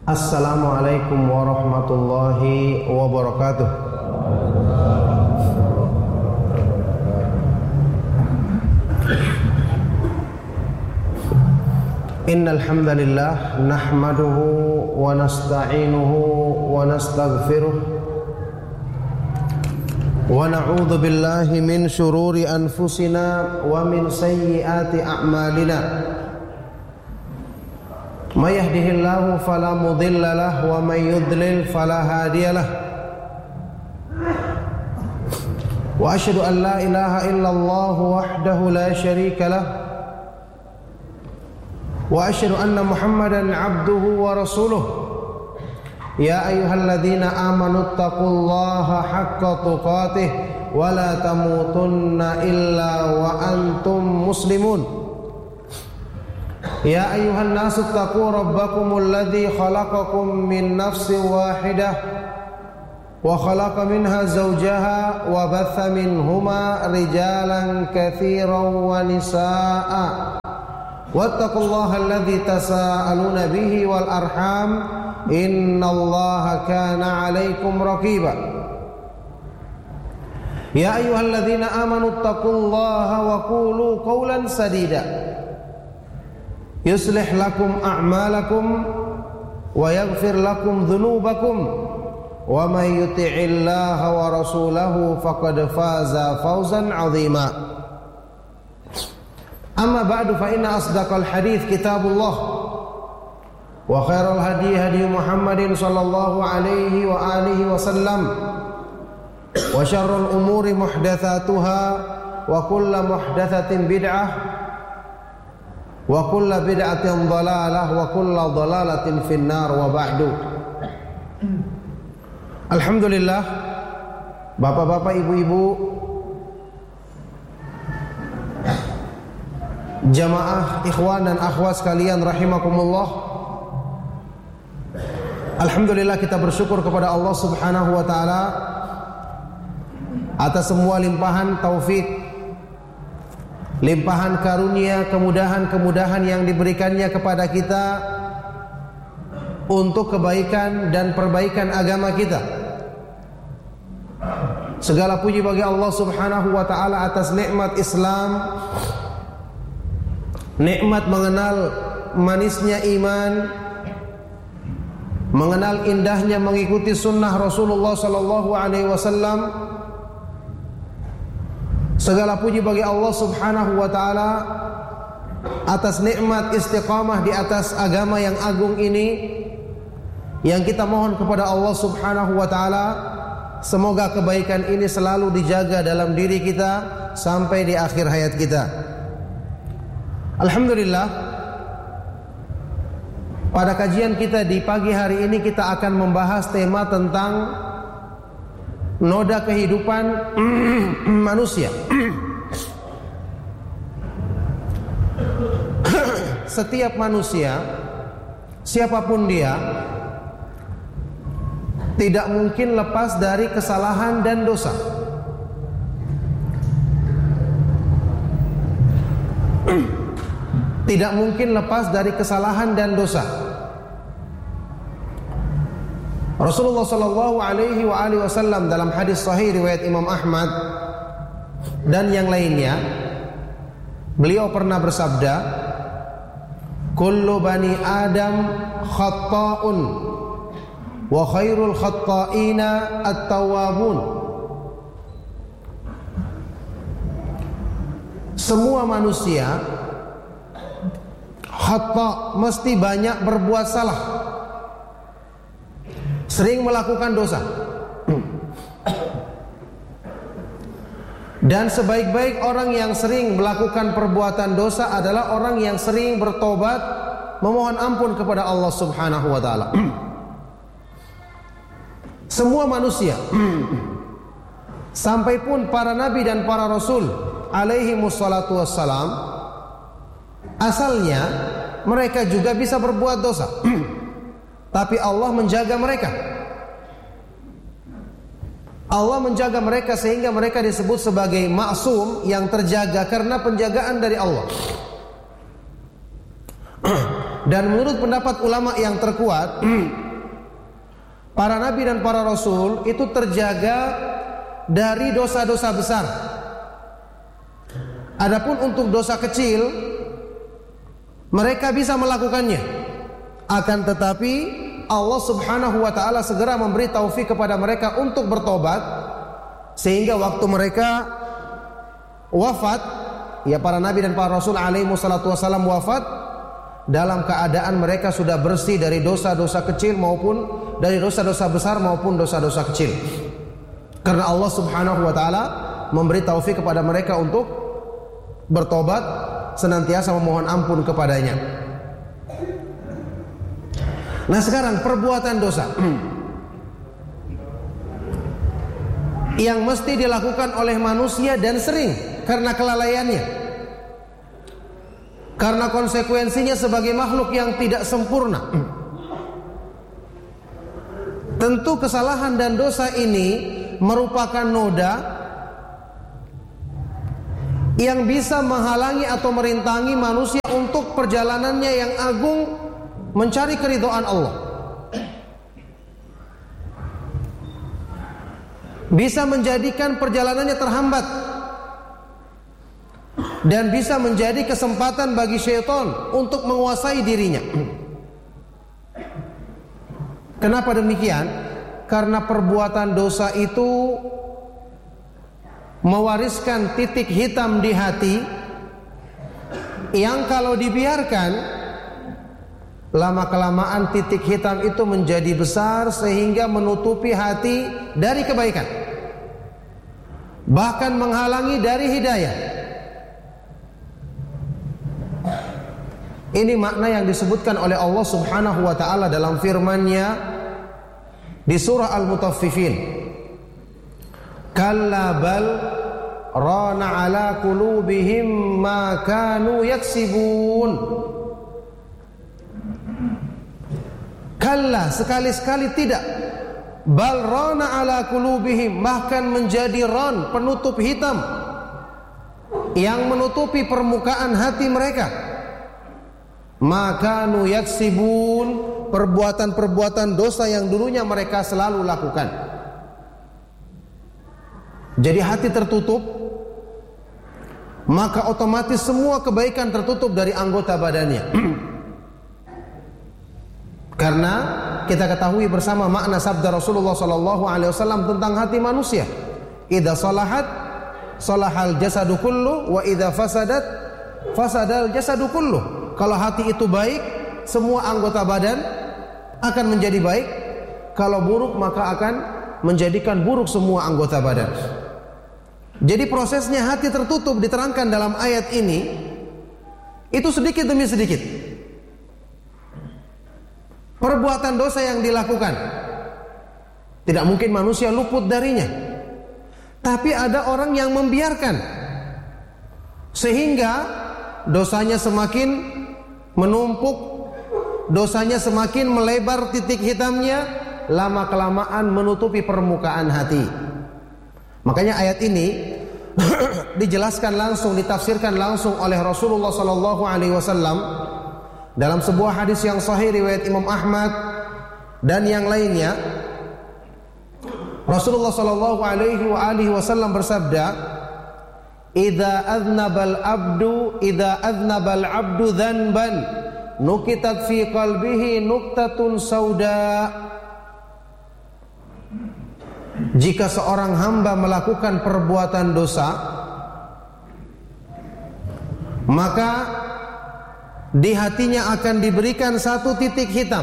Assalamualaikum warahmatullahi wabarakatuh. Innal hamdalillah nahmaduhu wa nasta'inuhu wa nastaghfiruh wa na'udzu billahi min shururi anfusina wa min sayyiati a'malina. May yahdihillahu fala mudilla lahu wa may yudlil fala hadiya lahu. Wa asyhadu an la ilaha illallah wahdahu la syarika lahu. Wa asyhadu anna Muhammadan 'abduhu wa rasuluh. Ya ayyuhalladzina amanu taqullaha haqqa tuqatih wa la tamutunna illa wa antum muslimun. Ya ayyuhan nasu taqu rabbakumul ladzi khalaqakum min nafsin wahidah wa khalaqa minha zawjaha wa batha minhuma rijalan katsiran wa nisaa'a wattaqullaha alladzi tasaaluna bihi wal arham innallaha kana 'alaikum raqiba. Ya ayyuhalladzina amanu taqullaha wa qulu qawlan sadida yuslih lakum a'malakum wa yaghfir lakum dhunubakum wa may yuti'illaha wa rasulahu faqad faza fawzan 'azima. Amma ba'du fa inna asdaqal hadits kitabullah wa khairal hadi hadi Muhammadin sallallahu alaihi wa alihi wasallam wa syarrul umuri muhdatsatuha wa kullu muhdatsatin bid'ah wa kullu bid'atin dhalalah wa kullu dhalalatin finnar wa ba'du. Alhamdulillah, bapak-bapak, ibu-ibu, jamaah ikhwan dan akhwat sekalian rahimakumullah. Alhamdulillah, kita bersyukur kepada Allah Subhanahu wa taala atas semua limpahan taufik, limpahan karunia, kemudahan-kemudahan yang diberikannya kepada kita untuk kebaikan dan perbaikan agama kita. Segala puji bagi Allah Subhanahu wa taala atas nikmat Islam, nikmat mengenal manisnya iman, mengenal indahnya mengikuti sunnah Rasulullah sallallahu alaihi wasallam. Segala puji bagi Allah Subhanahu wa taala atas nikmat istiqamah di atas agama yang agung ini, yang kita mohon kepada Allah Subhanahu wa taala semoga kebaikan ini selalu dijaga dalam diri kita sampai di akhir hayat kita. Alhamdulillah, pada kajian kita di pagi hari ini kita akan membahas tema tentang noda kehidupan manusia. Setiap manusia, siapapun dia, tidak mungkin lepas dari kesalahan dan dosa. Tidak mungkin lepas dari kesalahan dan dosa. Rasulullah sallallahu alaihi wa alihi wasallam dalam hadis sahih riwayat Imam Ahmad dan yang lainnya, beliau pernah bersabda, kullu bani Adam khatta'un wa khairul khatta'ina at-tawwabun. Semua manusia khata', mesti banyak berbuat salah, sering melakukan dosa. Dan sebaik-baik orang yang sering melakukan perbuatan dosa adalah orang yang sering bertobat, memohon ampun kepada Allah Subhanahu wa taala. Semua manusia, sampai pun para nabi dan para rasul alaihi wassalatu wassalam, asalnya mereka juga bisa berbuat dosa. Tapi Allah menjaga mereka. Allah menjaga mereka sehingga mereka disebut sebagai maksum, yang terjaga karena penjagaan dari Allah. Dan menurut pendapat ulama yang terkuat, para nabi dan para rasul itu terjaga dari dosa-dosa besar. Adapun untuk dosa kecil, mereka bisa melakukannya. Akan tetapi Allah Subhanahu wa taala segera memberi taufik kepada mereka untuk bertobat, sehingga waktu mereka wafat, ya para nabi dan para rasul alaihi wassalatu wassalam wafat dalam keadaan mereka sudah bersih dari dosa-dosa kecil maupun dari dosa-dosa besar maupun dosa-dosa kecil. Karena Allah Subhanahu wa taala memberi taufik kepada mereka untuk bertobat, senantiasa memohon ampun kepadanya. Nah, sekarang perbuatan dosa yang mesti dilakukan oleh manusia dan sering karena kelalaiannya, karena konsekuensinya sebagai makhluk yang tidak sempurna. Tentu kesalahan dan dosa ini merupakan noda yang bisa menghalangi atau merintangi manusia untuk perjalanannya yang agung mencari keridhaan Allah. Bisa menjadikan perjalanannya terhambat dan bisa menjadi kesempatan bagi syaitan untuk menguasai dirinya. Kenapa demikian? Karena perbuatan dosa itu mewariskan titik hitam di hati yang kalau dibiarkan, lama-kelamaan titik hitam itu menjadi besar sehingga menutupi hati dari kebaikan, bahkan menghalangi dari hidayah. Ini makna yang disebutkan oleh Allah Subhanahu wa taala dalam firman-Nya di surah Al-Mutaffifin. Kalla bal rana ala qulubihim ma kanu yaksibun. Kalla, sekali-sekali tidak. Bal rana ala qulubihim, bahkan menjadi ron, penutup hitam yang menutupi permukaan hati mereka. Maka nu yaksibun, perbuatan-perbuatan dosa yang dulunya mereka selalu lakukan. Jadi hati tertutup, maka otomatis semua kebaikan tertutup dari anggota badannya. Karena kita ketahui bersama makna sabda Rasulullah SAW tentang hati manusia. Idza salahat salahal jasadu kullu, wa idza fasadat fasadal jasadu kullu. Kalau hati itu baik, semua anggota badan akan menjadi baik. Kalau buruk, maka akan menjadikan buruk semua anggota badan. Jadi prosesnya hati tertutup diterangkan dalam ayat ini, itu sedikit demi sedikit. Perbuatan dosa yang dilakukan, tidak mungkin manusia luput darinya. Tapi ada orang yang membiarkan, sehingga dosanya semakin menumpuk, dosanya semakin melebar titik hitamnya, lama-kelamaan menutupi permukaan hati. Makanya ayat ini dijelaskan langsung, ditafsirkan langsung oleh Rasulullah SAW dalam sebuah hadis yang sahih riwayat Imam Ahmad dan yang lainnya. Rasulullah SAW bersabda, Idza aznabal abdu dzanban nukitat fi qalbihi nuktatun sauda. Jika seorang hamba melakukan perbuatan dosa, maka di hatinya akan diberikan satu titik hitam.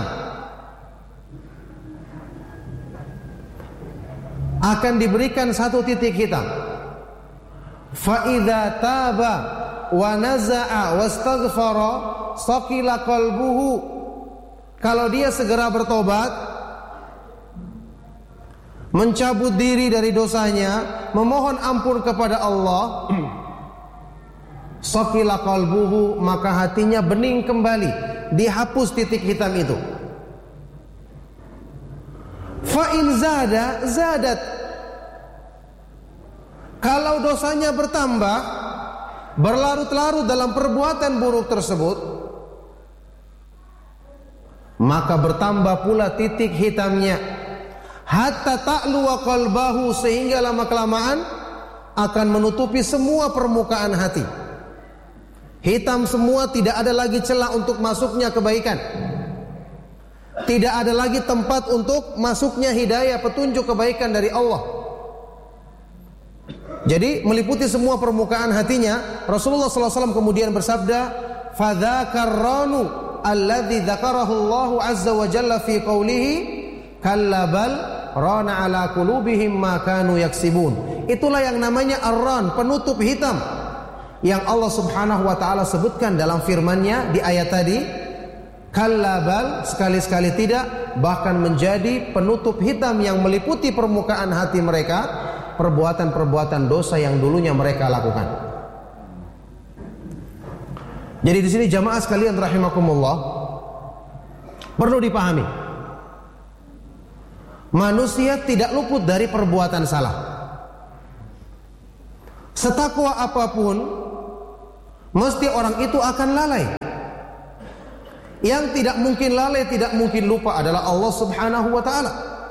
Akan diberikan satu titik hitam. Fa idza taba wa naza'a wastaghfara saqila qalbuhu. Kalau dia segera bertobat, mencabut diri dari dosanya, memohon ampun kepada Allah, saqila qalbuhu, maka hatinya bening kembali, dihapus titik hitam itu. Fa in zada zadat. Kalau dosanya bertambah, berlarut-larut dalam perbuatan buruk tersebut, maka bertambah pula titik hitamnya, hatta ta'lu wa qalbahu, sehingga lama-kelamaan akan menutupi semua permukaan hati. Hitam semua, tidak ada lagi celah untuk masuknya kebaikan. Tidak ada lagi tempat untuk masuknya hidayah, petunjuk kebaikan dari Allah. Jadi meliputi semua permukaan hatinya. Rasulullah SAW kemudian bersabda, "Fadzakar ranu alladzi dzakarahu Allahu azza wa jalla fi qoulihi kalla bal rana ala qulubihim ma kanu yaksibun." Itulah yang namanya ar-ran, penutup hitam, yang Allah Subhanahu wa taala sebutkan dalam firman-Nya di ayat tadi. Kalla bal, sekali-sekali tidak, bahkan menjadi penutup hitam yang meliputi permukaan hati mereka, perbuatan-perbuatan dosa yang dulunya mereka lakukan. Jadi di sini jamaah sekalian rahimakumullah, perlu dipahami, manusia tidak luput dari perbuatan salah. Setakwa apapun, mesti orang itu akan lalai. Yang tidak mungkin lalai, tidak mungkin lupa adalah Allah Subhanahu wa taala.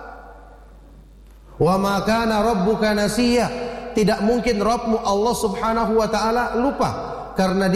Wa ma kana rabbuka nasiya, tidak mungkin Rabbmu Allah Subhanahu wa taala lupa, karena